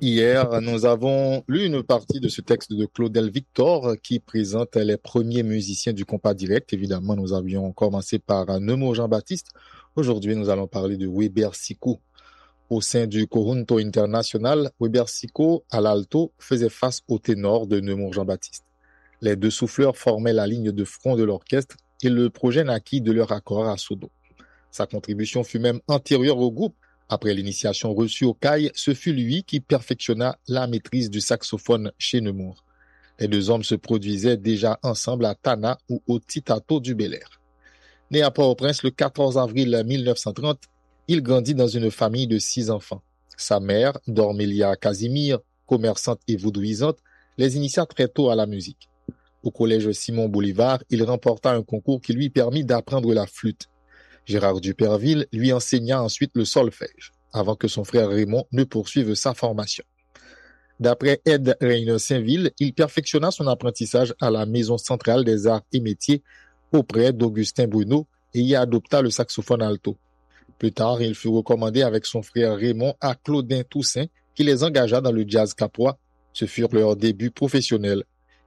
Hier, nous avons lu une partie de ce texte de Claudel Victor qui présente les premiers musiciens du compas direct. Évidemment, nous avions commencé par Nemo Jean-Baptiste. Aujourd'hui, nous allons parler de Weber Sico. Au sein du Conjunto International, Weber Sico, à l'alto, faisait face au ténor de Nemo Jean-Baptiste. Les deux souffleurs formaient la ligne de front de l'orchestre et le projet naquit de leur accord à Sodo. Sa contribution fut même antérieure au groupe. Après l'initiation reçue au CAI, ce fut lui qui perfectionna la maîtrise du saxophone chez Nemours. Les deux hommes se produisaient déjà ensemble à Tana ou au Titato du Bel-Air. Né à Port-au-Prince le 14 avril 1930, il grandit dans une famille de 6 enfants. Sa mère, Dormelia Casimir, commerçante et vaudouisante, les initia très tôt à la musique. Au collège Simon Bolivar, il remporta un concours qui lui permit d'apprendre la flûte. Gérard Duperville lui enseigna ensuite le solfège, avant que son frère Raymond ne poursuive sa formation. D'après Ed Reiner Saint-Ville, il perfectionna son apprentissage à la Maison centrale des arts et métiers auprès d'Augustin Bruno et y adopta le saxophone alto. Plus tard, il fut recommandé avec son frère Raymond à Claudin Toussaint, qui les engagea dans le jazz capois. Ce furent leurs débuts professionnels.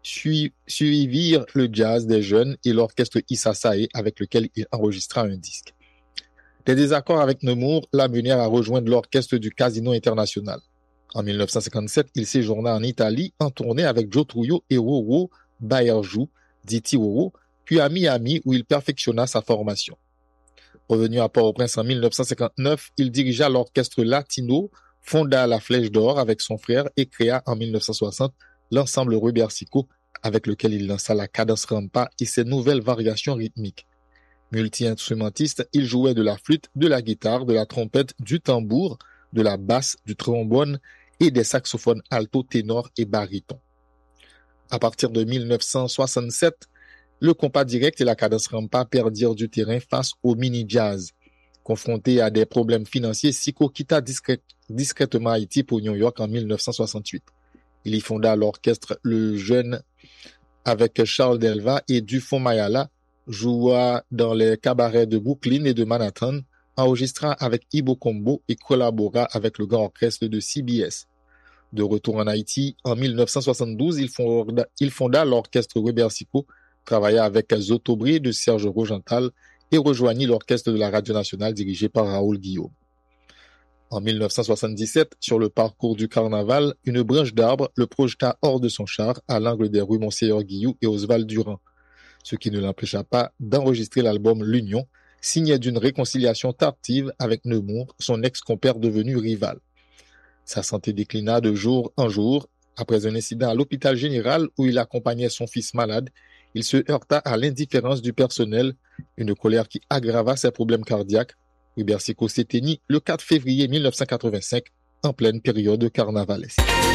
Suivirent le jazz des jeunes et l'orchestre Issa Saé avec lequel il enregistra un disque. Des désaccords avec Nemours l'amenèrent à rejoindre l'orchestre du Casino International. En 1957, il séjourna en Italie en tournée avec Joe Trujillo et Roro Baerjou, dit Roro, puis à Miami où il perfectionna sa formation. Revenu à Port-au-Prince en 1959, il dirigea l'orchestre latino, fonda la Flèche d'Or avec son frère et créa en 1960 l'ensemble Weber Sico avec lequel il lança la cadence rampa et ses nouvelles variations rythmiques. Multi-instrumentiste, il jouait de la flûte, de la guitare, de la trompette, du tambour, de la basse, du trombone et des saxophones alto, ténor et baryton. À partir de 1967, le compas direct et la cadence rampa perdirent du terrain face au mini-jazz. Confronté à des problèmes financiers, Sico quitta discrètement Haïti pour New York en 1968. Il y fonda l'orchestre Le Jeune avec Charles Delva et Dufont Mayala, joua dans les cabarets de Brooklyn et de Manhattan, enregistra avec Ibo Combo et collabora avec le grand orchestre de CBS. De retour en Haïti, en 1972, il fonda l'orchestre Weber Sico, travailla avec Zotobré de Serge Rogental et rejoignit l'orchestre de la Radio Nationale dirigé par Raoul Guillaume. En 1977, sur le parcours du carnaval, une branche d'arbre le projeta hors de son char à l'angle des rues Monseigneur Guillou et Oswald Durand, ce qui ne l'empêcha pas d'enregistrer l'album L'Union, signé d'une réconciliation tardive avec Nemours, son ex-compère devenu rival. Sa santé déclina de jour en jour. Après un incident à l'hôpital général où il accompagnait son fils malade, il se heurta à l'indifférence du personnel, une colère qui aggrava ses problèmes cardiaques. Weber Sico s'éteignit le 4 février 1985 en pleine période carnavalesque.